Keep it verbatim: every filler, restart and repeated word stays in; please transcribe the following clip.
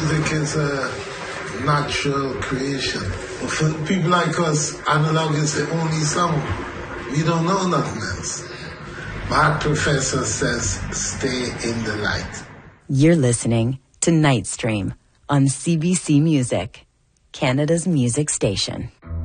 music is a natural creation. For people like us, analog is the only song. We don't know nothing else. My professor says, stay in the light. You're listening to Night Stream on C B C Music, Canada's music station.